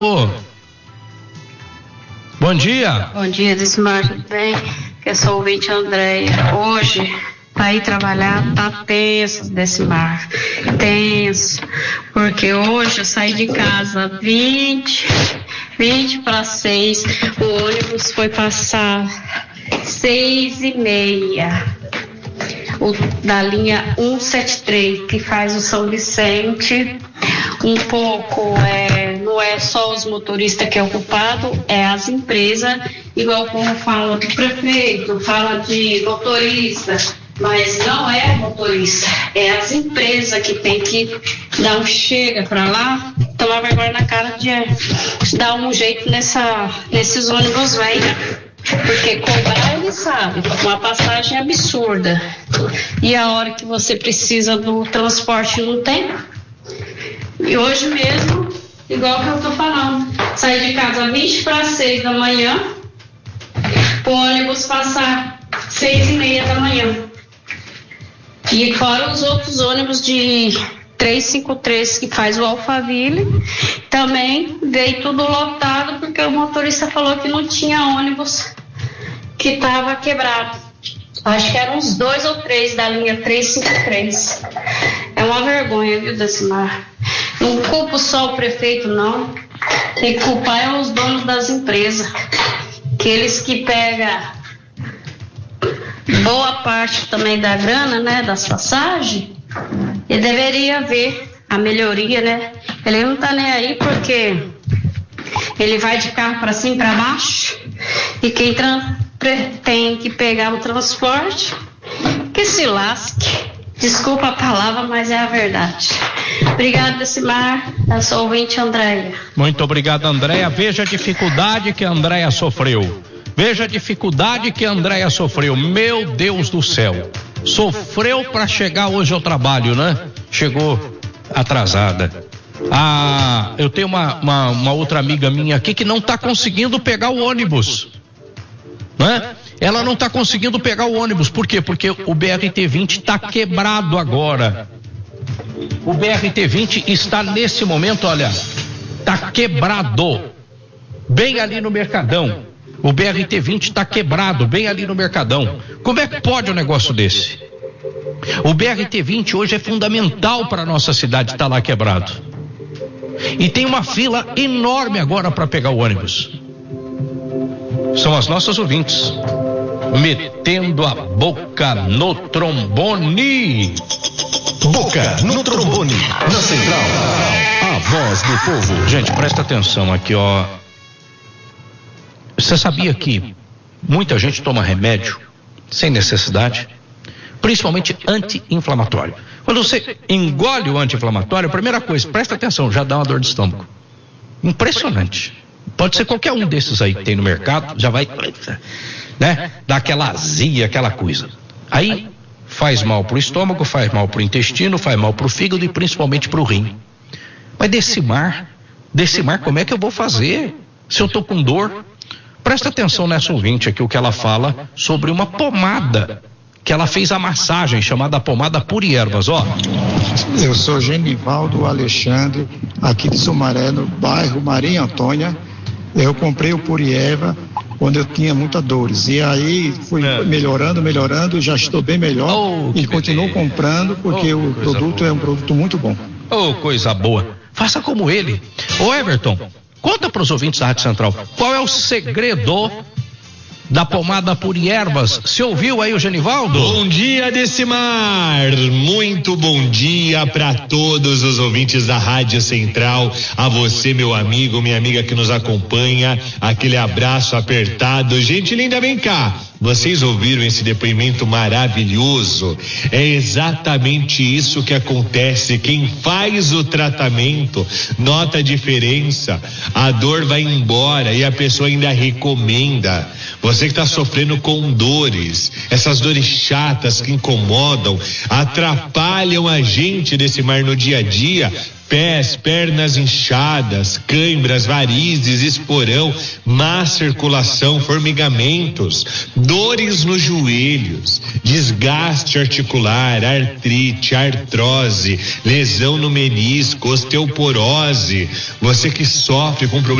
Bom dia. Bom dia, Desmar, tudo bem? Eu sou o ouvinte Andréia. Hoje, para ir trabalhar, tá tenso, Desmar. Tenso. Porque hoje eu saí de casa 20 para 6. O ônibus foi passar 6h30. Da linha 173, que faz o São Vicente. Um pouco, não é só os motoristas que é ocupado, é as empresas, igual como fala do prefeito, fala de motorista, mas não é motorista, é as empresas que tem que dar um chega para lá, tomar vergonha na cara de dar um jeito nesses ônibus velhos. Porque cobrar ele sabe, uma passagem absurda. E a hora que você precisa do transporte não tem. E hoje mesmo, igual que eu tô falando, saí de casa 20 para 6 da manhã, o ônibus passar 6h30 da manhã. E fora os outros ônibus de 353 que faz o Alphaville, também veio tudo lotado porque o motorista falou que não tinha ônibus, que estava quebrado. Acho que eram uns 2 ou 3 da linha 353. É uma vergonha, viu, Desmar? Não culpo só o prefeito, não. Tem que culpar os donos das empresas. Aqueles que pegam boa parte também da grana, né, das passagens. Ele deveria ver a melhoria, né? Ele não tá nem aí porque ele vai de carro para cima e para baixo. E quem tem que pegar o transporte, que se lasque. Desculpa a palavra, mas é a verdade. Obrigada, Decimar. Eu sou o ouvinte Andréia. Muito obrigado, Andréia. Veja a dificuldade que a Andréia sofreu. Veja a dificuldade que a Andréia sofreu. Meu Deus do céu. Sofreu para chegar hoje ao trabalho, né? Chegou atrasada. Eu tenho uma outra amiga minha aqui que não está conseguindo pegar o ônibus, né? Ela não está conseguindo pegar o ônibus. Por quê? Porque o BRT-20 está quebrado agora. O BRT-20 está nesse momento, olha, está quebrado, bem ali no Mercadão. O BRT-20 está quebrado, bem ali no Mercadão. Como é que pode um negócio desse? O BRT-20 hoje é fundamental para a nossa cidade, está lá quebrado. E tem uma fila enorme agora para pegar o ônibus. São as nossas ouvintes metendo a boca no trombone. Boca no trombone, na Central, a voz do povo. Gente, presta atenção aqui, ó. Você sabia que muita gente toma remédio sem necessidade? Principalmente anti-inflamatório. Quando você engole o anti-inflamatório, a primeira coisa, presta atenção, já dá uma dor de estômago. Impressionante. Pode ser qualquer um desses aí que tem no mercado, já vai, né? Dá aquela azia, aquela coisa. Aí faz mal pro estômago, faz mal pro intestino, faz mal pro fígado e principalmente pro rim. Mas Decimar, como é que eu vou fazer se eu tô com dor? Presta atenção nessa ouvinte aqui, o que ela fala sobre uma pomada que ela fez a massagem, chamada pomada Puriervas, ó. Eu sou Genivaldo Alexandre, aqui de Sumaré, no bairro Maria Antônia. Eu comprei o Purierva quando eu tinha muitas dores. E aí fui melhorando, já estou bem melhor e continuo comprando porque o produto é um produto muito bom. Coisa boa. Faça como ele. Everton, conta para os ouvintes da Rádio Central, qual é o segredo da pomada Puriervas? Você ouviu aí o Genivaldo? Bom dia, Decimar. Muito bom dia para todos os ouvintes da Rádio Central. A você, meu amigo, minha amiga que nos acompanha. Aquele abraço apertado. Gente linda, vem cá. Vocês ouviram esse depoimento maravilhoso? É exatamente isso que acontece. Quem faz o tratamento nota a diferença. A dor vai embora e a pessoa ainda recomenda. Você que está sofrendo com dores, essas dores chatas que incomodam, atrapalham a gente desse mar no dia a dia, pés, pernas inchadas, cãibras, varizes, esporão, má circulação, formigamentos, dores nos joelhos, desgaste articular, artrite, artrose, lesão no menisco, osteoporose. Você que sofre com problemas